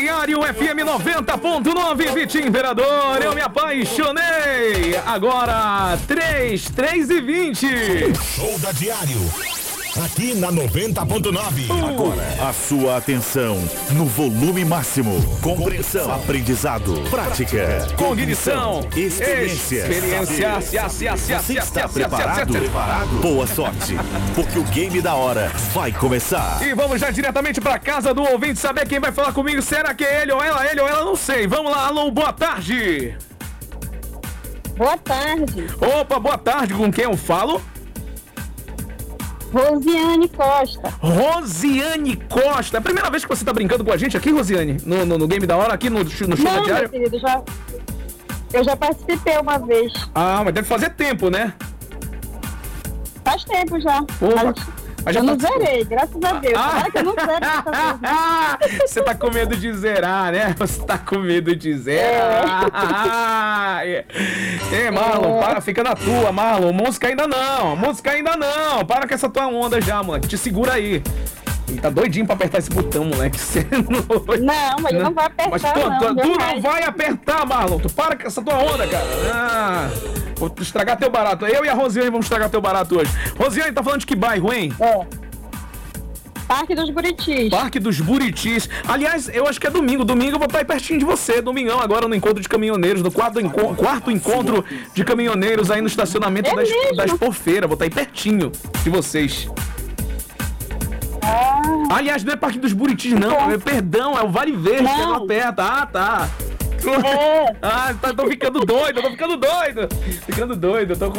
Diário FM 90.9, Vitinho Imperador, eu me apaixonei. Agora, 3h20. Show da Diário. Aqui na 90.9. Agora, a sua atenção no volume máximo. Compreensão, aprendizado, prática, Cognição, experiência. Você está preparado? Boa sorte, porque o game da hora vai começar. E vamos já diretamente pra casa do ouvinte saber quem vai falar comigo. Será que é ele ou ela, não sei. Vamos lá, alô, boa tarde. Boa tarde. Opa, boa tarde, com quem eu falo? Rosiane Costa. Rosiane Costa. É a primeira vez que você tá brincando com a gente aqui, Rosiane? No Game da Hora, aqui no show da Diário? Não, querido, eu já participei uma vez. Ah, mas deve fazer tempo, né? Faz tempo já. Mas já eu não zerei, graças a Deus. Claro que eu não zero dessa vez. Você tá com medo de zerar, né? Você tá com medo de zerar. Marlon, para, fica na tua, Marlon. Música ainda não. Para com essa tua onda já, moleque. Te segura aí. Ele tá doidinho pra apertar esse botão, moleque. Você não, mas ele não vai apertar, mas tu não vai apertar, Marlon. Tu para com essa tua onda, cara. Vou estragar teu barato. Eu e a Rosiane vamos estragar teu barato hoje. Rosiane, tá falando de que bairro, hein? Parque dos Buritis. Parque dos Buritis. Aliás, eu acho que é domingo. Domingo eu vou estar aí pertinho de você. Domingão agora no encontro de caminhoneiros, no quarto encontro de caminhoneiros aí no estacionamento da Expofeira. Vou estar aí pertinho de vocês. Aliás, não é Parque dos Buritis, não. Perdão, é o Vale Verde que é lá perto. Ah, tá. Tô ficando doido. Tô com